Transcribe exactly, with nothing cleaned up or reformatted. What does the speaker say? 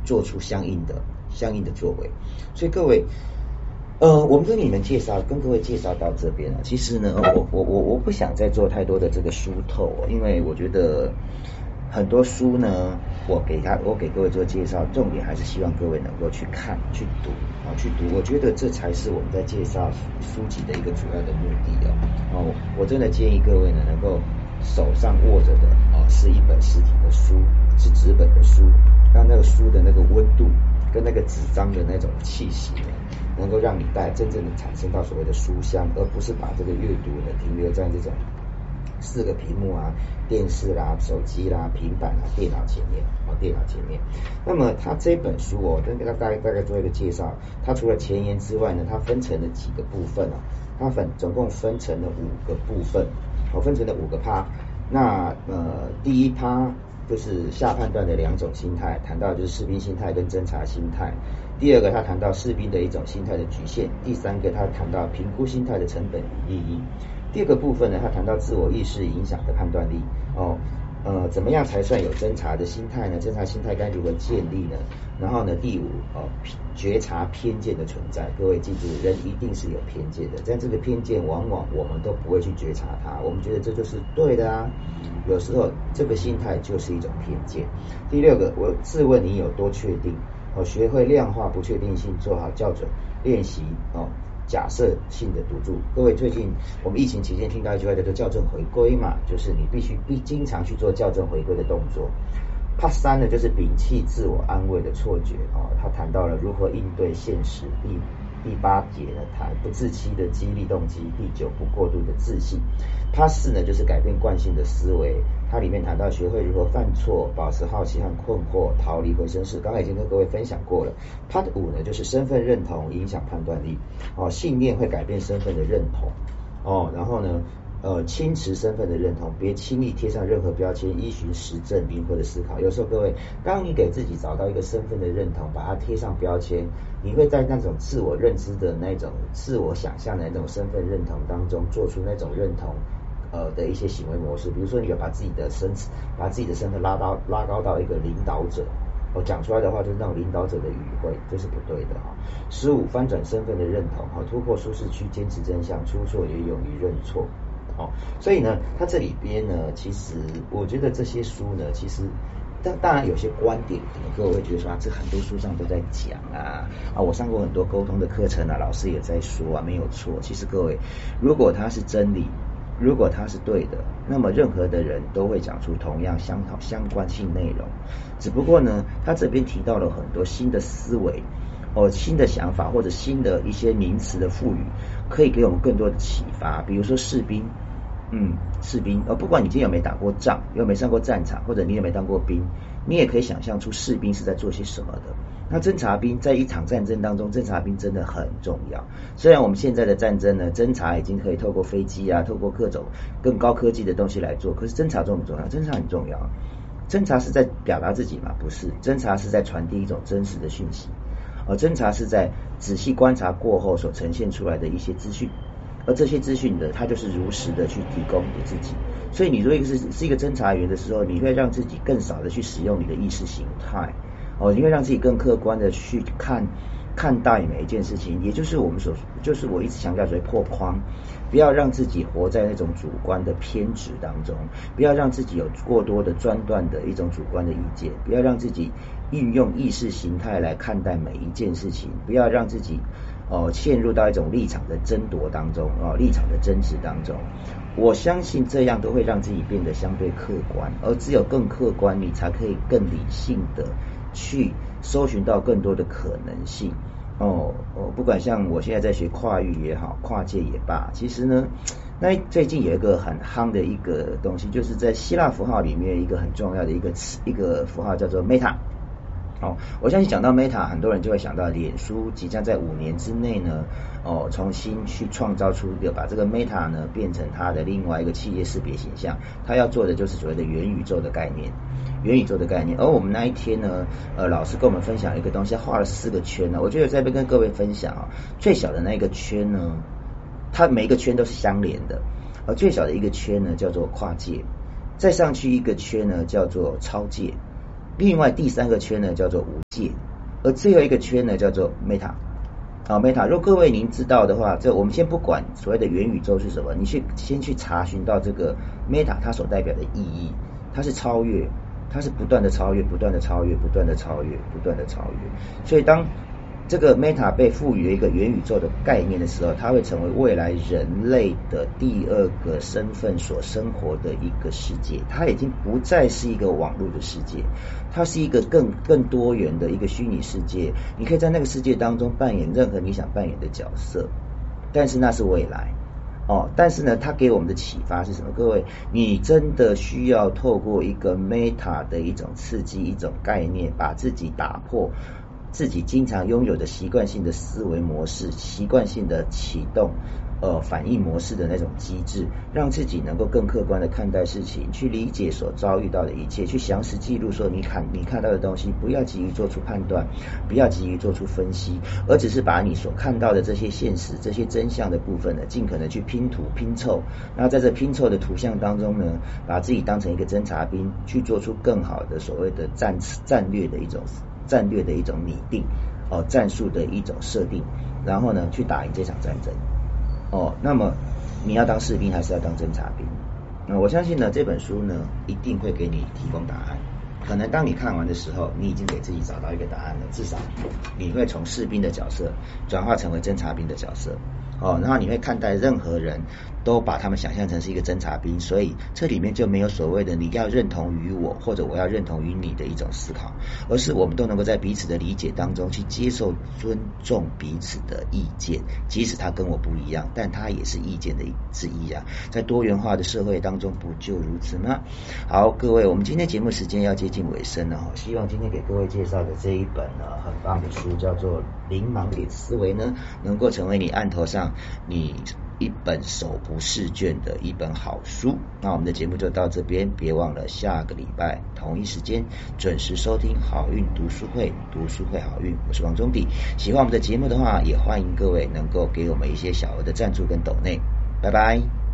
做出相应的相应的作为。所以各位，呃，我们跟你们介绍，跟各位介绍到这边了。其实呢，我我我我不想再做太多的这个书透，因为我觉得很多书呢，我给他，我给各位做介绍，重点还是希望各位能够去看、去读啊，去读。我觉得这才是我们在介绍书籍的一个主要的目的哦。哦，我真的建议各位呢，能够手上握着的哦，是一本实体的书，是纸本的书，让那个书的那个温度跟那个纸张的那种气息呢，能够让你带真正的产生到所谓的书香，而不是把这个阅读呢停留在这种四个屏幕啊、电视啦、手机啦、平板啊、电脑前面哦，电脑前面。那么它这本书哦，跟大概大概做一个介绍。它除了前言之外呢，它分成了几个部分哦，它分总共分成了五个部分，哦，分成了五个趴。那呃，第一趴就是下判断的两种心态，谈到就是士兵心态跟侦察心态。第二个，他谈到士兵的一种心态的局限。第三个，他谈到评估心态的成本与利益。第二个部分呢，他谈到自我意识影响的判断力哦，呃，怎么样才算有侦察的心态呢？侦察心态该如何建立呢？然后呢，第五哦，觉察偏见的存在。各位记住，人一定是有偏见的，但这个偏见往往我们都不会去觉察它，我们觉得这就是对的啊。有时候这个心态就是一种偏见。第六个，我自问你有多确定？哦，学会量化不确定性，做好校准练习哦。假设性的赌注，各位最近我们疫情期间听到一句话叫做校正回归嘛，就是你必须必经常去做校正回归的动作。Part 三呢，就是摒弃自我安慰的错觉哦，他谈到了如何应对现实。第第八节呢，谈不自欺的激励动机。第九，不过度的自信。Part 四呢，就是改变惯性的思维，它里面谈到学会如何犯错，保持好奇和困惑，逃离回声室。刚才已经跟各位分享过了。Part 五呢，就是身份认同影响判断力哦，信念会改变身份的认同哦，然后呢。呃，轻持身份的认同，别轻易贴上任何标签，依循实证，灵活的思考。有时候各位，当你给自己找到一个身份的认同，把它贴上标签，你会在那种自我认知的那种自我想象的那种身份认同当中，做出那种认同呃的一些行为模式。比如说，你有把自己的身把自己的身份拉到拉高到一个领导者。我、哦、讲出来的话就是那种领导者的语汇，这是不对的哈。十五，翻转身份的认同，哈，突破舒适区，坚持真相，出错也勇于认错。哦，所以呢，它这里边呢，其实我觉得这些书呢，其实当当然有些观点，可能各位会觉得说啊，这很多书上都在讲啊，啊，我上过很多沟通的课程啊，老师也在说啊，没有错。其实各位，如果它是真理，如果它是对的，那么任何的人都会讲出同样相相关性内容。只不过呢，他这边提到了很多新的思维。哦，新的想法或者新的一些名词的赋予，可以给我们更多的启发。比如说士兵，嗯，士兵，呃，不管你今天有没有打过仗，有没有上过战场，或者你有没有当过兵，你也可以想象出士兵是在做些什么的。那侦察兵在一场战争当中，侦察兵真的很重要。虽然我们现在的战争呢，侦察已经可以透过飞机啊，透过各种更高科技的东西来做，可是侦察重不重要？侦察很重要。侦察是在表达自己吗？不是，侦察是在传递一种真实的讯息。而侦查是在仔细观察过后所呈现出来的一些资讯，而这些资讯的，它就是如实的去提供给自己。所以你如果是是一个侦查员的时候，你会让自己更少的去使用你的意识形态，哦，你会让自己更客观的去看看待每一件事情，也就是我们所，就是我一直强调所谓破框，不要让自己活在那种主观的偏执当中，不要让自己有过多的专断的一种主观的意见，不要让自己运用意识形态来看待每一件事情，不要让自己哦陷入到一种立场的争夺当中哦，立场的争执当中。我相信这样都会让自己变得相对客观，而只有更客观，你才可以更理性的去搜寻到更多的可能性。哦哦，不管像我现在在学跨域也好，跨界也罢，其实呢，那最近有一个很夯的一个东西，就是在希腊符号里面一个很重要的一个词，一个符号叫做 Meta。哦，我相信讲到 Meta， 很多人就会想到脸书即将在五年之内呢，哦，重新去创造出一个把这个 Meta 呢变成它的另外一个企业识别形象，它要做的就是所谓的元宇宙的概念，元宇宙的概念。而我们那一天呢，呃，老师跟我们分享一个东西，画了四个圈呢，我觉得在这边跟各位分享啊，最小的那一个圈呢，它每一个圈都是相连的，而最小的一个圈呢叫做跨界，再上去一个圈呢叫做超界。 另外第三个圈呢叫做无界，而最后一个圈呢叫做 Meta。好 ，Meta， 如果各位您知道的话，这我们先不管所谓的元宇宙是什么，你去先去查询到这个 Meta 它所代表的意义，它是超越，它是不断的超越，不断的超越，不断的超越，不断的超越。所以当这个 Meta 被赋予一个元宇宙的概念的时候，它会成为未来人类的第二个身份所生活的一个世界。它已经不再是一个网络的世界，它是一个更更多元的一个虚拟世界。你可以在那个世界当中扮演任何你想扮演的角色，但是那是未来哦。但是呢，它给我们的启发是什么？各位，你真的需要透过一个 Meta 的一种刺激、一种概念，把自己打破自己经常拥有的习惯性的思维模式，习惯性的启动呃反应模式的那种机制，让自己能够更客观的看待事情，去理解所遭遇到的一切，去详实记录说你看你看到的东西，不要急于做出判断，不要急于做出分析，而只是把你所看到的这些现实、这些真相的部分呢，尽可能去拼图拼凑。那在这拼凑的图像当中呢，把自己当成一个侦察兵，去做出更好的所谓的战战略的一种。战略的一种拟定，哦，战术的一种设定，然后呢，去打赢这场战争。哦，那么你要当士兵还是要当侦察兵？那我相信呢，这本书呢一定会给你提供答案。可能当你看完的时候，你已经给自己找到一个答案了，至少你会从士兵的角色转化成为侦察兵的角色。哦，然后你会看待任何人都把他们想象成是一个侦察兵，所以这里面就没有所谓的你要认同于我或者我要认同于你的一种思考，而是我们都能够在彼此的理解当中去接受、尊重彼此的意见，即使他跟我不一样，但他也是意见的之一啊。在多元化的社会当中，不就如此吗？好，各位，我们今天节目时间要接近尾声了，希望今天给各位介绍的这一本呢很棒的书，叫做《零盲点思维》呢，能够成为你案头上你一本手不释卷的一本好书。那我们的节目就到这边，别忘了下个礼拜同一时间准时收听好运读书会，读书会好运，我是王中鼎。喜欢我们的节目的话，也欢迎各位能够给我们一些小额的赞助跟抖内。拜拜。